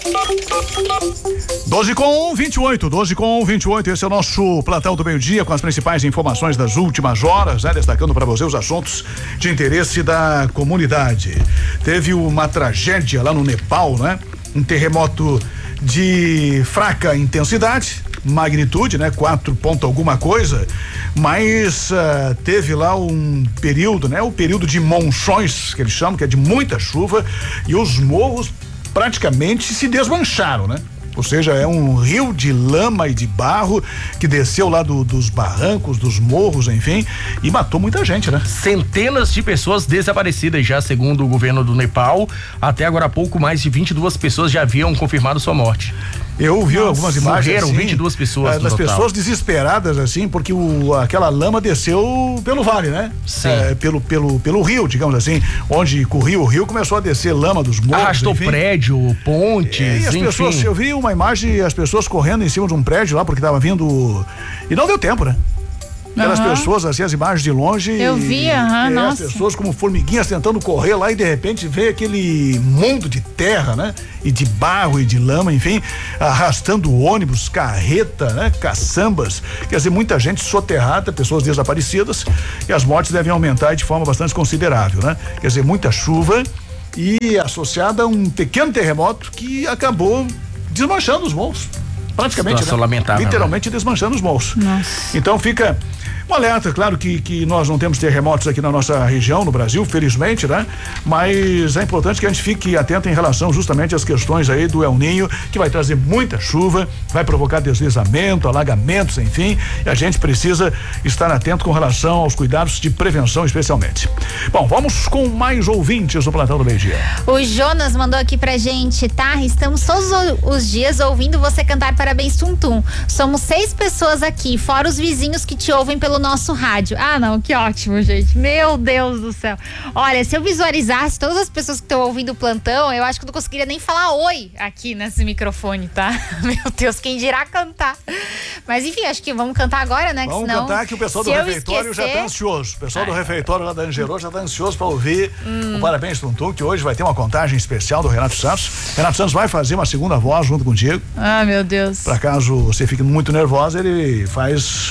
12:28, esse é o nosso plantão do meio-dia com as principais informações das últimas horas, né? Destacando para você os assuntos de interesse da comunidade. Teve uma tragédia lá no Nepal, né? Um terremoto de fraca intensidade, magnitude, né? 4 ponto alguma coisa, mas teve lá um período, né? O período de monções, que eles chamam, que é de muita chuva, e os morros praticamente se desmancharam, né? Ou seja, é um rio de lama e de barro que desceu lá dos barrancos, dos morros, enfim, e matou muita gente, né? Centenas de pessoas desaparecidas já, segundo o governo do Nepal. Até agora há pouco, mais de 22 pessoas já haviam confirmado sua morte. Eu vi algumas imagens. Morreram assim, 22 pessoas. Das pessoas desesperadas, assim, porque aquela lama desceu pelo vale, né? Sim. Pelo rio, digamos assim, onde corria o rio, começou a descer lama dos morros. Arrastou prédio, pontes, e as enfim. pessoas, eu vi uma imagem, as pessoas correndo em cima de um prédio lá, porque tava vindo. E não deu tempo, né? Aquelas pessoas, assim, as imagens de longe. Eu vi, nossa. As pessoas como formiguinhas tentando correr lá e de repente vê aquele mundo de terra, né? E de barro e de lama, enfim, arrastando ônibus, carreta, né? Caçambas, quer dizer, muita gente soterrada, pessoas desaparecidas, e as mortes devem aumentar de forma bastante considerável, né? Quer dizer, muita chuva e associada a um pequeno terremoto que acabou desmanchando os morros. Praticamente, né? Lamentável, literalmente desmanchando os morros. Nossa. Então fica um alerta, claro que nós não temos terremotos aqui na nossa região, no Brasil, felizmente, né? Mas é importante que a gente fique atento em relação justamente às questões aí do El Niño, que vai trazer muita chuva, vai provocar deslizamento, alagamentos, enfim, e a gente precisa estar atento com relação aos cuidados de prevenção, especialmente. Bom, vamos com mais ouvintes do Plantão do Meio-Dia. O Jonas mandou aqui pra gente, tá? Estamos todos os dias ouvindo você cantar Parabéns Tum Tum. Somos 6 pessoas aqui, fora os vizinhos que te ouvem pelo nosso rádio. Ah, não, que ótimo, gente. Meu Deus do céu. Olha, se eu visualizasse todas as pessoas que estão ouvindo o plantão, eu acho que eu não conseguiria nem falar oi aqui nesse microfone, tá? Meu Deus, quem dirá cantar. Mas enfim, acho que vamos cantar agora, né? Vamos senão, cantar que o pessoal do refeitório já tá ansioso. O pessoal do refeitório lá da Angelô já tá ansioso pra ouvir o Parabéns Tum Tum, que hoje vai ter uma contagem especial do Renato Santos. Renato Santos vai fazer uma segunda voz junto contigo. Ah, meu Deus. Pra caso você fique muito nervosa, ele faz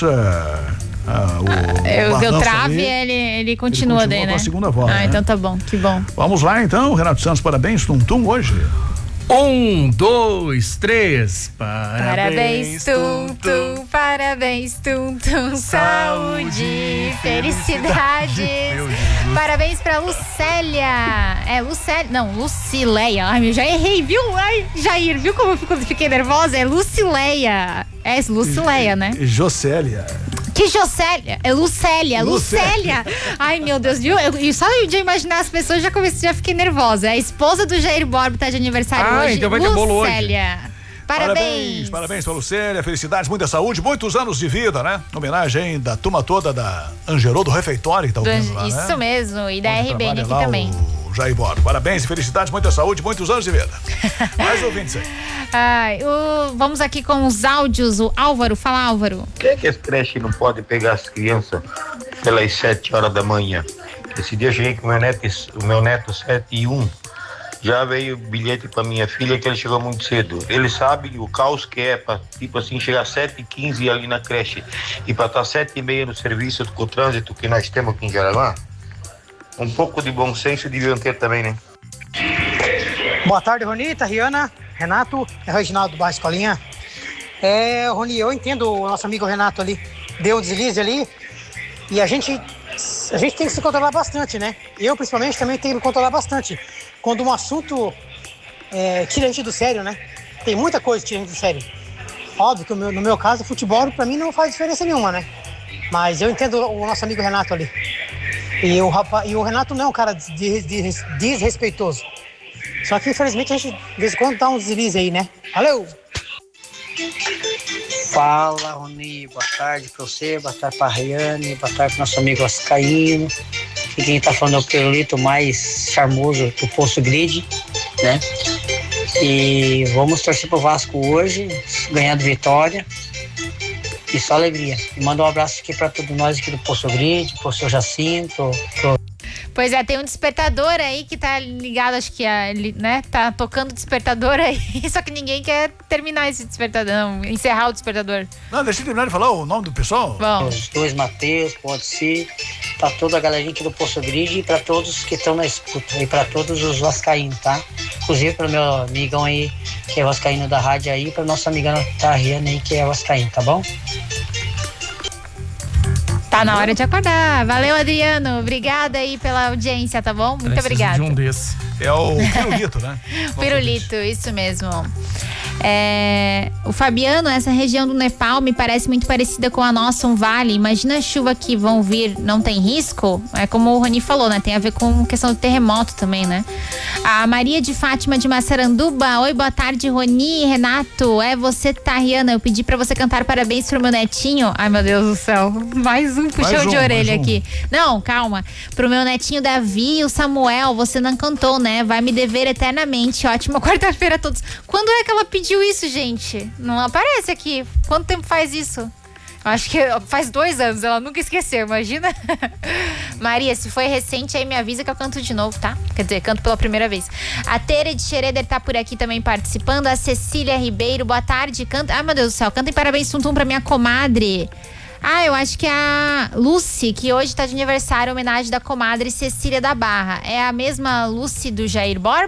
eu trave, ele continua daí, né? Com a segunda voz. Ah, então tá bom, que bom. Vamos lá então, Renato Santos, Parabéns Tum Tum hoje. 1, 2, 3. Parabéns Tum Tum, parabéns Tum Tum, saúde, felicidades. Parabéns pra Lucélia. Lucileia. Ai, eu já errei, viu? Ai, Jair, viu como eu fiquei nervosa? É Lucileia. É Lucileia, né? Jocélia. Que Jocélia? É Lucélia. Ai, meu Deus, viu? Só de imaginar as pessoas já fiquei nervosa. A esposa do Jair Borba tá de aniversário hoje. Então vai ter bolo hoje. Lucélia. Parabéns pra Lucélia, felicidades, muita saúde, muitos anos de vida, né? Homenagem da turma toda da Angelô, do refeitório que tá ouvindo lá, isso né? mesmo, e da RBN aqui também. Jair Borba, parabéns e felicidades, muita saúde, muitos anos de vida. Mais ouvintes aí. Vamos aqui com os áudios, o Álvaro, fala Álvaro. Por que as creches não podem pegar as crianças pelas 7 horas da manhã? Esse dia eu cheguei com o meu neto 7:01. Já veio bilhete pra minha filha que ele chegou muito cedo. Ele sabe o caos que é pra, tipo assim, chegar 7:15 ali na creche e pra estar 7:30 no serviço com o trânsito que nós temos aqui em Jaraguá. Um pouco de bom senso deviam ter também, né? Boa tarde, Roni, Riana, Renato, é o Reginaldo do Bairro Escolinha. Roni, eu entendo o nosso amigo Renato ali, deu um deslize ali e a gente tem que se controlar bastante, né? Eu, principalmente, também tenho que me controlar bastante. Quando um assunto tira a gente do sério, né? Tem muita coisa que tira a gente do sério. Óbvio que no meu caso, futebol pra mim não faz diferença nenhuma, né? Mas eu entendo o nosso amigo Renato ali. E o Renato não é um cara desrespeitoso. Só que, infelizmente, a gente, de vez em quando, dá um deslize aí, né? Valeu! Fala, Roni. Boa tarde pra você, boa tarde pra Rayane, boa tarde pro nosso amigo Ascaíno. E quem tá falando é o pirulito mais charmoso do Poço Grid, né? E vamos torcer pro Vasco hoje, ganhar de vitória. E só alegria. E manda um abraço aqui pra todos nós aqui do Poço Grid, pro seu Jacinto, Pois é, tem um despertador aí que tá ligado, acho que né? Tá tocando despertador aí, só que ninguém quer terminar esse despertador, não, encerrar o despertador. Não, deixa eu terminar de falar o nome do pessoal. Bom. Os dois Mateus, pode ser, pra toda a galerinha aqui do Poço Grid e pra todos que estão na escuta, e pra todos os vascaínos, tá? Inclusive pro meu amigão aí, que é vascaíno da rádio aí, pra nossa amiga Tariana aí, que é vascaíno, tá bom? Tá na hora de acordar. Valeu, Adriano. Obrigada aí pela audiência, tá bom? Muito obrigada. De um desse. É o pirulito, né? Pirulito, isso mesmo. O Fabiano, essa região do Nepal me parece muito parecida com a nossa, um vale. Imagina a chuva que vão vir, não tem risco? É como o Rony falou, né? Tem a ver com questão do terremoto também, né? A Maria de Fátima de Massaranduba. Oi, boa tarde, Rony, Renato. É você, Tariana. Eu pedi pra você cantar parabéns pro meu netinho. Ai, meu Deus do céu. Mais um puxão de orelha aqui. Não, calma. Pro meu netinho Davi e o Samuel, você não cantou, né? Vai me dever eternamente. Ótima quarta-feira a todos. Quando é que ela pediu isso, gente? Não aparece aqui. Quanto tempo faz isso? Acho que faz 2 anos, ela nunca esqueceu, imagina? Maria, se foi recente, aí me avisa que eu canto de novo, tá? Quer dizer, canto pela primeira vez. A Tere de Xereder tá por aqui também participando. A Cecília Ribeiro, boa tarde. Canta... Ai, meu Deus do céu, cantem parabéns tum-tum pra minha comadre. Eu acho que é a Lucy, que hoje tá de aniversário, homenagem da comadre Cecília da Barra. É a mesma Lucy do Jair Borba